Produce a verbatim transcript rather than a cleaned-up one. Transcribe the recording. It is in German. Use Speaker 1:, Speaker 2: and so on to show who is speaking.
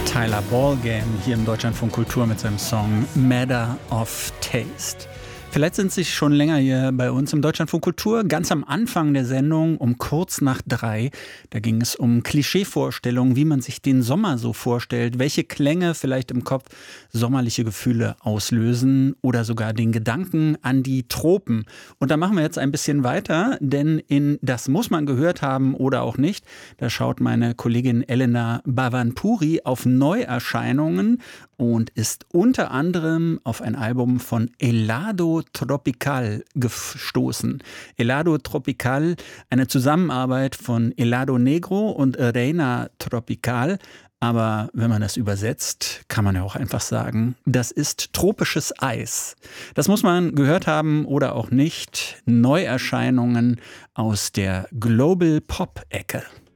Speaker 1: Tyler Ballgame hier im Deutschlandfunk Kultur mit seinem Song Matter of Taste. Vielleicht sind Sie schon länger hier bei uns im Deutschlandfunk Kultur. Ganz am Anfang der Sendung um kurz nach drei, da ging es um Klischeevorstellungen, wie man sich den Sommer so vorstellt, welche Klänge vielleicht im Kopf sommerliche Gefühle auslösen oder sogar den Gedanken an die Tropen. Und da machen wir jetzt ein bisschen weiter, denn in Das muss man gehört haben oder auch nicht, da schaut meine Kollegin Elena Bhavanpuri auf Neuerscheinungen und ist unter anderem auf ein Album von Helado Tropical gestoßen. Helado Tropical, eine Zusammenarbeit von Helado Negro und Reina Tropical. Aber wenn man das übersetzt, kann man ja auch einfach sagen, das ist tropisches Eis. Das muss man gehört haben oder auch nicht. Neuerscheinungen aus der Global Pop-Ecke.